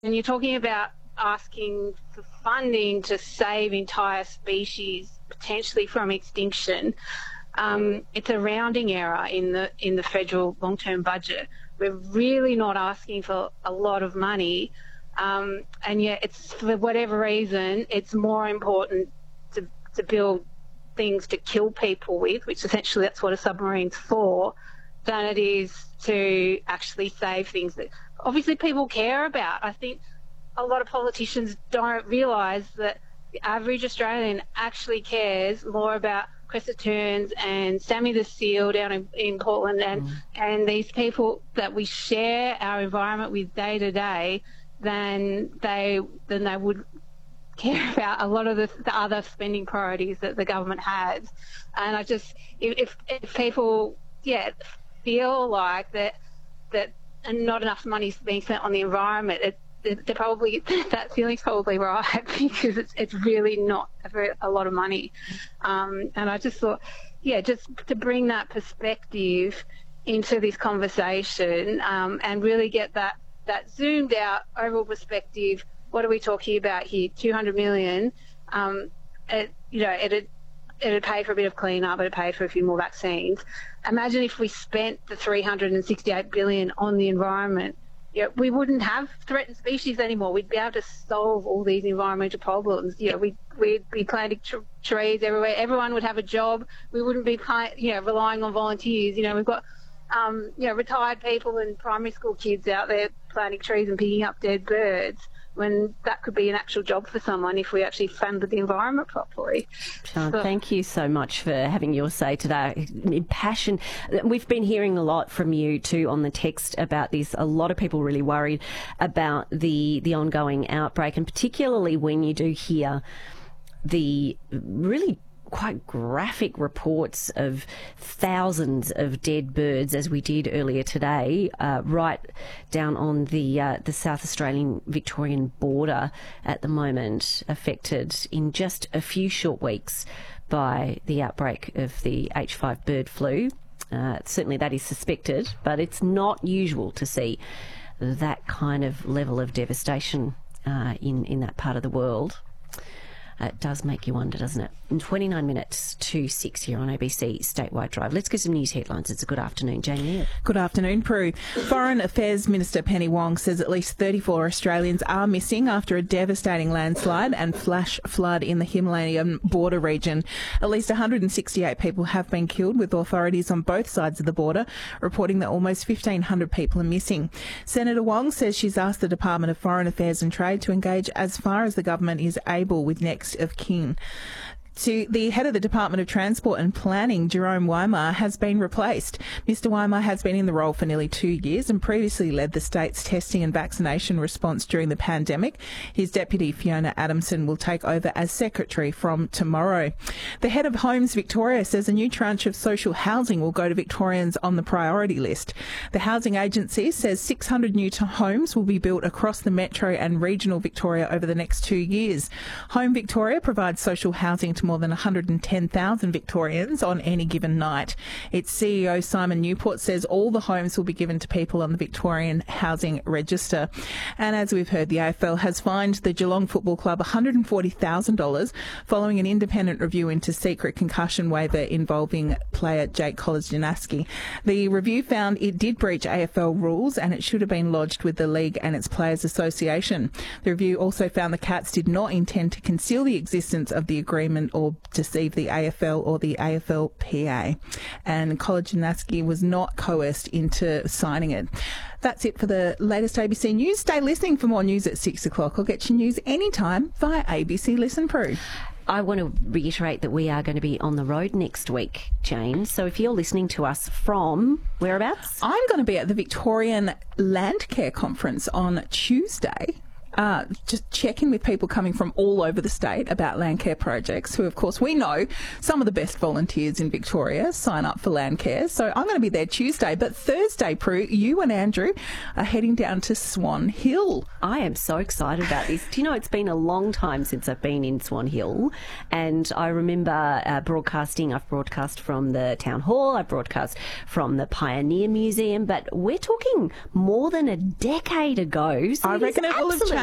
And you're talking about asking for funding to save entire species potentially from extinction. It's a rounding error in the federal long-term budget. We're really not asking for a lot of money, and yet it's, for whatever reason, it's more important to build things to kill people with, which essentially that's what a submarine's for, than it is to actually save things that obviously people care about. I think a lot of politicians don't realise that the average Australian actually cares more about crested terns and Sammy the seal down in Portland and these people that we share our environment with day to day than they would care about a lot of the other spending priorities that the government has. And I just, if people, feel like that and not enough money is being spent on the environment, they're probably, that feeling's probably right, because it's really not a lot of money. And I just thought, just to bring that perspective into this conversation, and really get that zoomed out overall perspective. What are we talking about here? 200 million. It'd pay for a bit of clean-up, it'd pay for a few more vaccines. Imagine if we spent the 368 billion on the environment. We wouldn't have threatened species anymore. We'd be able to solve all these environmental problems. We'd be planting trees everywhere. Everyone would have a job. We wouldn't be, relying on volunteers. We've got, retired people and primary school kids out there planting trees and picking up dead birds, when that could be an actual job for someone if we actually funded the environment properly. Thank you so much for having your say today. Passion. We've been hearing a lot from you too on the text about this. A lot of people really worried about the ongoing outbreak, and particularly when you do hear the really quite graphic reports of thousands of dead birds, as we did earlier today, right down on the South Australian Victorian border at the moment, affected in just a few short weeks by the outbreak of the H5 bird flu. Certainly that is suspected, but it's not usual to see that kind of level of devastation in that part of the world. It does make you wonder, doesn't it? In 29 minutes to 6 here on ABC Statewide Drive. Let's get some news headlines. It's a good afternoon. Jane Neal. Good afternoon, Prue. Foreign Affairs Minister Penny Wong says at least 34 Australians are missing after a devastating landslide and flash flood in the Himalayan border region. At least 168 people have been killed, with authorities on both sides of the border reporting that almost 1,500 people are missing. Senator Wong says she's asked the Department of Foreign Affairs and Trade to engage as far as the government is able with next of kin. To the head of the Department of Transport and Planning, Jerome Weimar, has been replaced. Mr Weimar has been in the role for nearly 2 years and previously led the state's testing and vaccination response during the pandemic. His deputy, Fiona Adamson, will take over as secretary from tomorrow. The head of Homes Victoria says a new tranche of social housing will go to Victorians on the priority list. The housing agency says 600 new homes will be built across the metro and regional Victoria over the next 2 years. Home Victoria provides social housing to more than 110,000 Victorians on any given night. Its CEO, Simon Newport, says all the homes will be given to people on the Victorian Housing Register. And as we've heard, the AFL has fined the Geelong Football Club $140,000 following an independent review into secret concussion waiver involving player Jake Kolodjinaski. The review found it did breach AFL rules and it should have been lodged with the league and its Players Association. The review also found the Cats did not intend to conceal the existence of the agreement or deceive the AFL or the AFLPA. And Kolodjinaski was not coerced into signing it. That's it for the latest ABC News. Stay listening for more news at 6 o'clock. I'll get you news anytime via ABC Listen Pro. I want to reiterate that we are going to be on the road next week, Jane. So if you're listening to us from whereabouts? I'm going to be at the Victorian Landcare Conference on Tuesday. just check in with people coming from all over the state about Landcare projects, who, of course, we know some of the best volunteers in Victoria sign up for Landcare. So I'm going to be there Tuesday. But Thursday, Prue, you and Andrew are heading down to Swan Hill. I am so excited about this. Do you know, it's been a long time since I've been in Swan Hill, and I remember broadcasting. I've broadcast from the Town Hall, I've broadcast from the Pioneer Museum, but we're talking more than a decade ago. So I reckon it will have changed.